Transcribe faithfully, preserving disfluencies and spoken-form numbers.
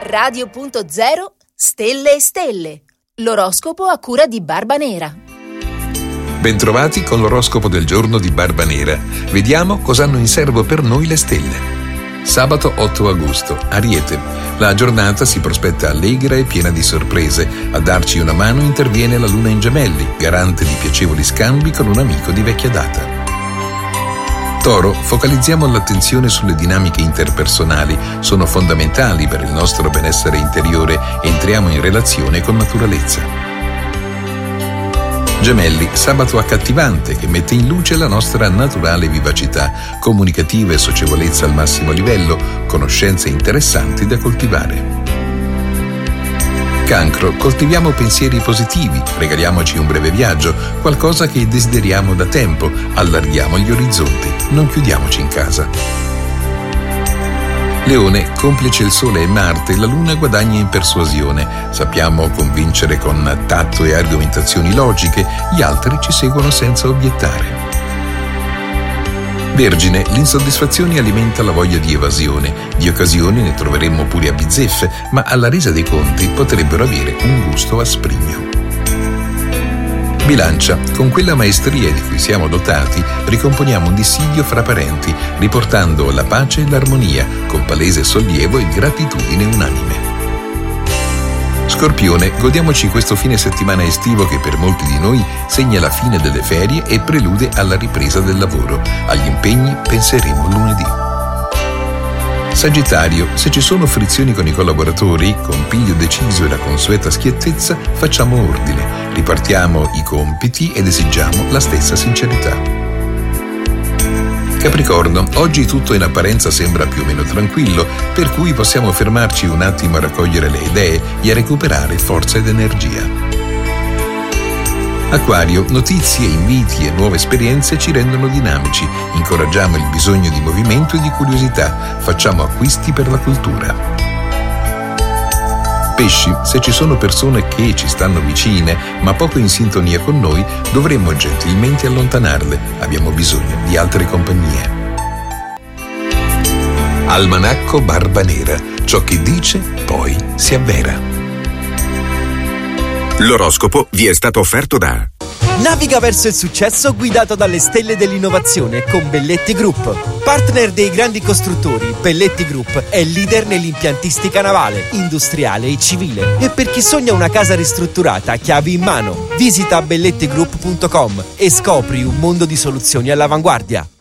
Radio punto zero Stelle e Stelle. L'oroscopo a cura di Barba Nera. Bentrovati con l'oroscopo del giorno di Barba Nera. Vediamo cosa hanno in serbo per noi le stelle. Sabato otto agosto, Ariete. La giornata si prospetta allegra e piena di sorprese. A darci una mano interviene la luna in Gemelli, garante di piacevoli scambi con un amico di vecchia data. Toro, focalizziamo l'attenzione sulle dinamiche interpersonali, sono fondamentali per il nostro benessere interiore, entriamo in relazione con naturalezza. Gemelli, sabato accattivante che mette in luce la nostra naturale vivacità, comunicativa e socievolezza al massimo livello, conoscenze interessanti da coltivare. Cancro, coltiviamo pensieri positivi, regaliamoci un breve viaggio, qualcosa che desideriamo da tempo, allarghiamo gli orizzonti, non chiudiamoci in casa. Leone, complice il Sole e Marte, la Luna guadagna in persuasione, sappiamo convincere con tatto e argomentazioni logiche, gli altri ci seguono senza obiettare. Vergine, l'insoddisfazione alimenta la voglia di evasione, di occasioni ne troveremmo pure a bizzeffe, ma alla resa dei conti potrebbero avere un gusto asprigno. Bilancia, con quella maestria di cui siamo dotati, ricomponiamo un dissidio fra parenti, riportando la pace e l'armonia, con palese sollievo e gratitudine unanime. Scorpione, godiamoci questo fine settimana estivo che per molti di noi segna la fine delle ferie e prelude alla ripresa del lavoro. Agli impegni penseremo lunedì. Sagittario, se ci sono frizioni con i collaboratori, con piglio deciso e la consueta schiettezza, facciamo ordine, ripartiamo i compiti ed esigiamo la stessa sincerità. Capricorno, oggi tutto in apparenza sembra più o meno tranquillo, per cui possiamo fermarci un attimo a raccogliere le idee e a recuperare forza ed energia. Acquario, notizie, inviti e nuove esperienze ci rendono dinamici, incoraggiamo il bisogno di movimento e di curiosità, facciamo acquisti per la cultura. Pesci, se ci sono persone che ci stanno vicine ma poco in sintonia con noi, dovremmo gentilmente allontanarle, abbiamo bisogno di altre compagnie. Almanacco Barba Nera, ciò che dice poi si avvera. L'oroscopo vi è stato offerto da Naviga verso il successo guidato dalle stelle dell'innovazione con Belletti Group. Partner dei grandi costruttori, Belletti Group è leader nell'impiantistica navale, industriale e civile. E per chi sogna una casa ristrutturata, chiavi in mano. Visita belletti group punto com e scopri un mondo di soluzioni all'avanguardia.